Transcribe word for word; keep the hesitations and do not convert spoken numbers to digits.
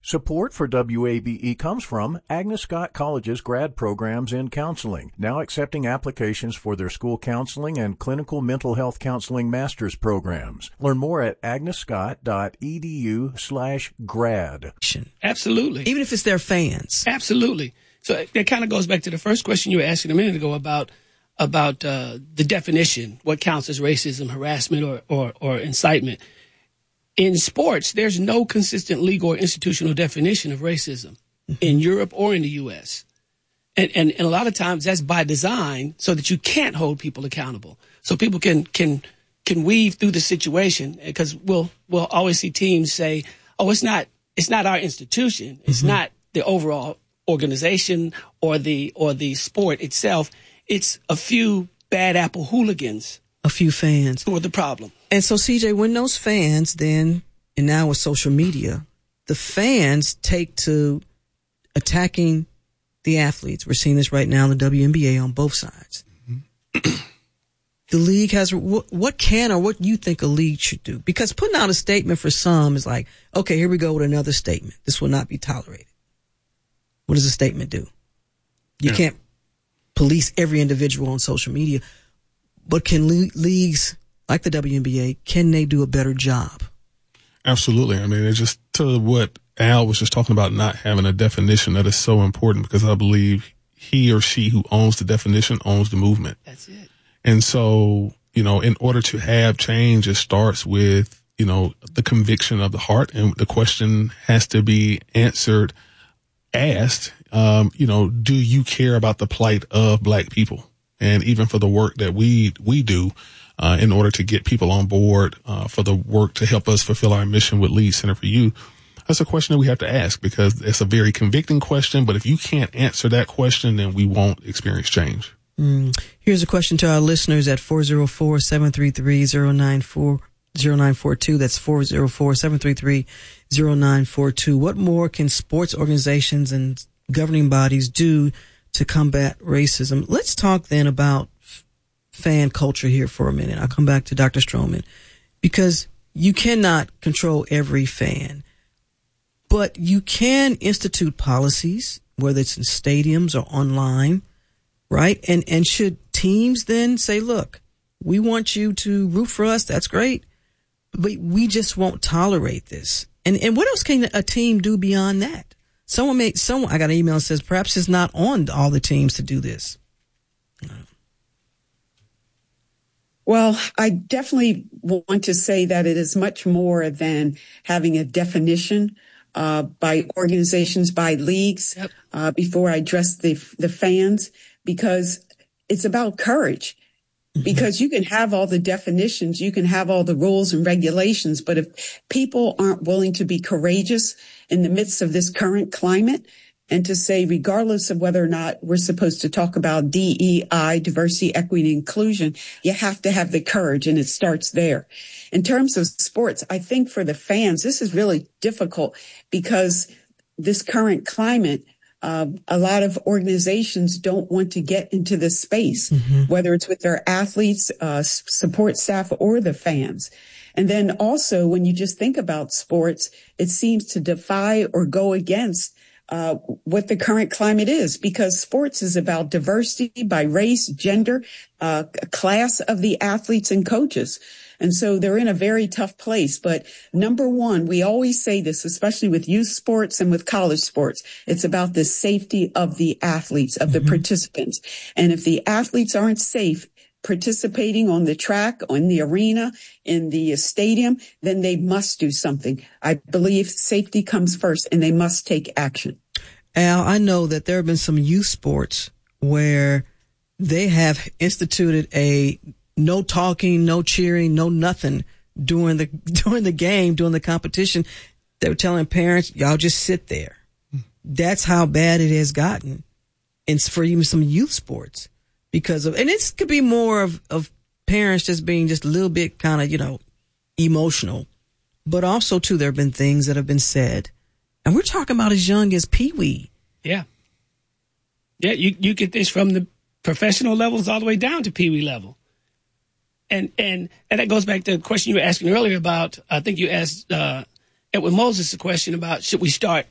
Support for W A B E comes from Agnes Scott College's grad programs in counseling, now accepting applications for their school counseling and clinical mental health counseling master's programs. Learn more at agnescott.edu slash grad. Absolutely. Even if it's their fans. Absolutely. So that kind of goes back to the first question you were asking a minute ago about about uh, the definition, what counts as racism, harassment, or, or, or incitement. In sports, there's no consistent legal or institutional definition of racism mm-hmm. in Europe or in the U S And, and and a lot of times that's by design so that you can't hold people accountable. So people can can can weave through the situation, because we'll we'll always see teams say, "Oh, it's not it's not our institution. It's mm-hmm. not the overall organization or the or the sport itself. It's a few bad apple hooligans." A few fans. Who are the problem. And so, C J, when those fans then, and now with social media, the fans take to attacking the athletes. We're seeing this right now in the W N B A on both sides. Mm-hmm. The league has, what, what can or what you think a league should do? Because putting out a statement for some is like, okay, here we go with another statement. This will not be tolerated. What does a statement do? You yeah. can't police every individual on social media. But can le- leagues like the W N B A, can they do a better job? Absolutely. I mean, it's just to what Al was just talking about, not having a definition, that is so important, because I believe he or she who owns the definition owns the movement. That's it. And so, you know, in order to have change, it starts with, you know, the conviction of the heart, and the question has to be answered, asked, um, you know, do you care about the plight of Black people? And even for the work that we we do, uh, in order to get people on board, uh, for the work to help us fulfill our mission with Lead Center for You, that's a question that we have to ask, because it's a very convicting question. But if you can't answer that question, then we won't experience change. Mm. Here's a question to our listeners at four oh four, seven three three, oh nine four oh nine four two. That's four oh four, seven three three, oh nine four two. What more can sports organizations and governing bodies do to combat racism? Let's talk then about f- fan culture here for a minute. I'll come back to Doctor Stroman, because you cannot control every fan, but you can institute policies, whether it's in stadiums or online, right? And, and should teams then say, look, we want you to root for us. That's great, but we just won't tolerate this. And, and what else can a team do beyond that? Someone made someone. I got an email that says perhaps it's not on all the teams to do this. Well, I definitely want to say that it is much more than having a definition uh, by organizations, by leagues. Yep. Uh, before I address the the fans, because it's about courage. Mm-hmm. Because you can have all the definitions, you can have all the rules and regulations, but if people aren't willing to be courageous in the midst of this current climate, and to say, regardless of whether or not we're supposed to talk about D E I, diversity, equity, and inclusion, you have to have the courage, and it starts there. In terms of sports, I think for the fans, this is really difficult, because this current climate, Uh, a lot of organizations don't want to get into this space, mm-hmm. whether it's with their athletes, uh, support staff, or the fans. And then also, when you just think about sports, it seems to defy or go against uh, what the current climate is, because sports is about diversity by race, gender, uh, class of the athletes and coaches. And so they're in a very tough place. But number one, we always say this, especially with youth sports and with college sports, it's about the safety of the athletes, of mm-hmm. the participants. And if the athletes aren't safe participating on the track, in the arena, in the stadium, then they must do something. I believe safety comes first, and they must take action. Al, I know that there have been some youth sports where they have instituted a no talking, no cheering, no nothing during the during the game, during the competition. They were telling parents, y'all just sit there. That's how bad it has gotten. And for even some youth sports, because of, and it could be more of, of parents just being just a little bit kind of, you know, emotional, but also too, there have been things that have been said, and we're talking about as young as Pee-wee. Yeah. Yeah. You, you get this from the professional levels all the way down to Pee-wee level. And, and, and that goes back to the question you were asking earlier about, I think you asked, uh, Edwin Moses a question about, should we start